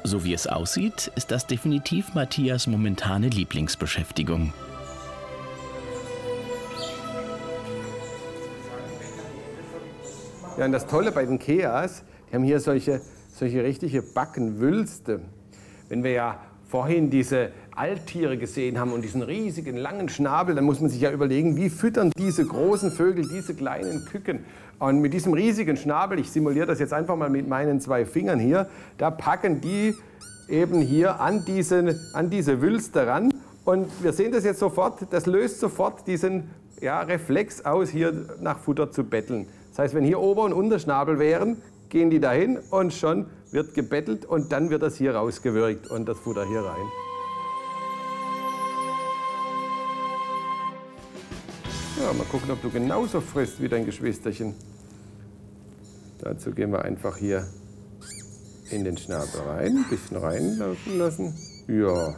So wie es aussieht, ist das definitiv Matthias momentane Lieblingsbeschäftigung. Ja, und das Tolle bei den Keas, die haben hier solche richtige Backenwülste. Wenn wir ja vorhin diese Alttiere gesehen haben und diesen riesigen langen Schnabel, dann muss man sich ja überlegen, wie füttern diese großen Vögel diese kleinen Küken. Und mit diesem riesigen Schnabel, ich simuliere das jetzt einfach mal mit meinen 2 Fingern hier, da packen die eben hier an diese Wülste ran. Und wir sehen das jetzt sofort, das löst sofort diesen Reflex aus, hier nach Futter zu betteln. Das heißt, wenn hier Ober- und Unterschnabel wären, gehen die dahin und schon wird gebettelt und dann wird das hier rausgewürgt und das Futter hier rein. Ja, mal gucken, ob du genauso frisst wie dein Geschwisterchen. Dazu gehen wir einfach hier in den Schnabel rein, ein bisschen reinlaufen lassen. Ja,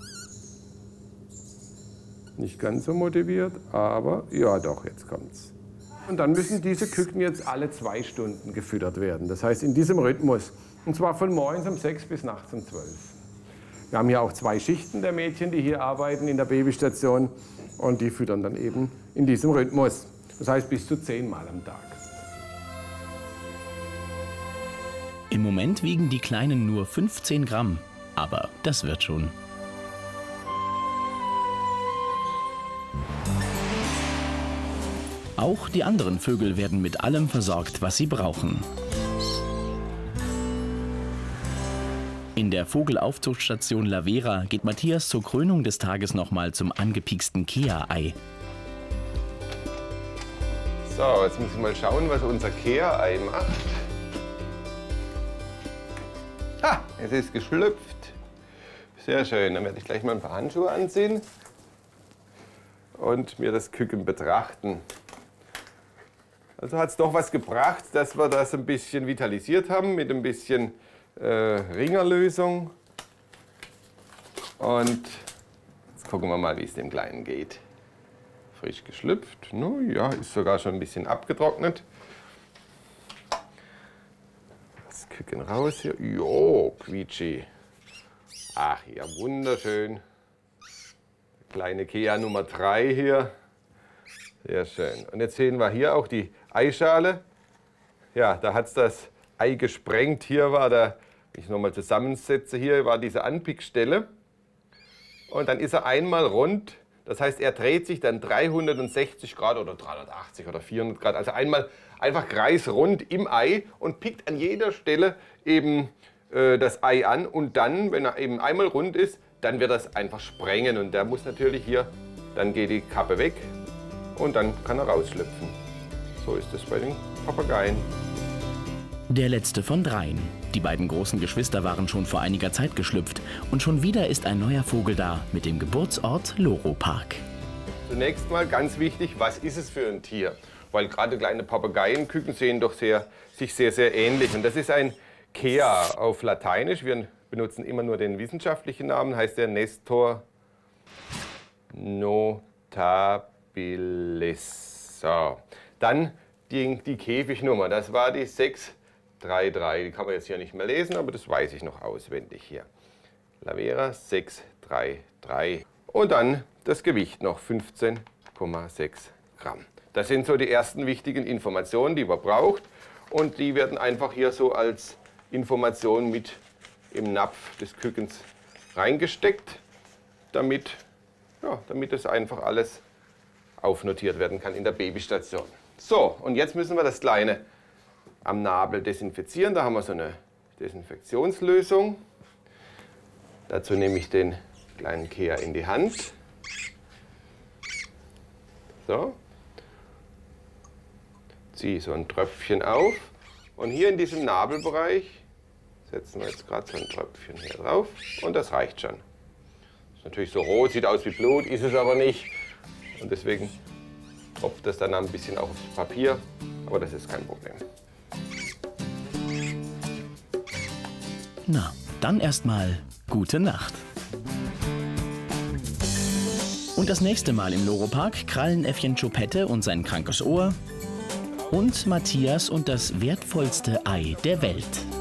nicht ganz so motiviert, aber ja doch, jetzt kommt's. Und dann müssen diese Küken jetzt alle 2 Stunden gefüttert werden. Das heißt in diesem Rhythmus. Und zwar von morgens um 6 bis nachts um 12. Wir haben hier auch 2 Schichten der Mädchen, die hier arbeiten in der Babystation. Und die füttern dann eben in diesem Rhythmus. Das heißt bis zu 10 Mal am Tag. Im Moment wiegen die Kleinen nur 15 Gramm. Aber das wird schon. Auch die anderen Vögel werden mit allem versorgt, was sie brauchen. In der Vogelaufzuchtstation La Vera geht Matthias zur Krönung des Tages nochmal zum angepieksten Kea-Ei. So, jetzt muss ich mal schauen, was unser Kea-Ei macht. Ha, es ist geschlüpft. Sehr schön, dann werde ich gleich mal ein paar Handschuhe anziehen und mir das Küken betrachten. Also hat es doch was gebracht, dass wir das ein bisschen vitalisiert haben mit ein bisschen Ringerlösung. Und jetzt gucken wir mal, wie es dem Kleinen geht. Frisch geschlüpft. No, ja, ist sogar schon ein bisschen abgetrocknet. Das Küken raus hier. Jo, quietschi. Ach ja, wunderschön. Kleine Kea Nummer 3 hier. Sehr schön. Und jetzt sehen wir hier auch die Eischale. Ja, da hat es das Ei gesprengt. Hier war der, wenn ich nochmal zusammensetze, hier war diese Anpickstelle. Und dann ist er einmal rund. Das heißt, er dreht sich dann 360 Grad oder 380 oder 400 Grad. Also einmal einfach kreisrund im Ei und pickt an jeder Stelle eben das Ei an. Und dann, wenn er eben einmal rund ist, dann wird das einfach sprengen. Und der muss natürlich hier, dann geht die Kappe weg und dann kann er rausschlüpfen. So ist es bei den Papageien. Der letzte von 3. Die beiden großen Geschwister waren schon vor einiger Zeit geschlüpft. Und schon wieder ist ein neuer Vogel da mit dem Geburtsort Loro-Park. Zunächst mal ganz wichtig, was ist es für ein Tier? Weil gerade kleine Papageienküken sehen doch sich sehr ähnlich. Und das ist ein Kea auf Lateinisch. Wir benutzen immer nur den wissenschaftlichen Namen, heißt der Nestor notabilis. So. Dann die Käfignummer, das war die 633. Die kann man jetzt hier nicht mehr lesen, aber das weiß ich noch auswendig hier. La Vera 633. Und dann das Gewicht noch 15,6 Gramm. Das sind so die ersten wichtigen Informationen, die man braucht. Und die werden einfach hier so als Information mit im Napf des Kükens reingesteckt, damit das einfach alles aufnotiert werden kann in der Babystation. So, und jetzt müssen wir das Kleine am Nabel desinfizieren. Da haben wir so eine Desinfektionslösung. Dazu nehme ich den kleinen Kea in die Hand. So. Ziehe so ein Tröpfchen auf. Und hier in diesem Nabelbereich setzen wir jetzt gerade so ein Tröpfchen hier drauf. Und das reicht schon. Ist natürlich so rot, sieht aus wie Blut, ist es aber nicht. Und deswegen tropft das dann ein bisschen auch aufs Papier. Aber das ist kein Problem. Na, dann erstmal gute Nacht. Und das nächste Mal im Loro-Park krallen Äffchen Choupette und sein krankes Ohr und Matthias und das wertvollste Ei der Welt.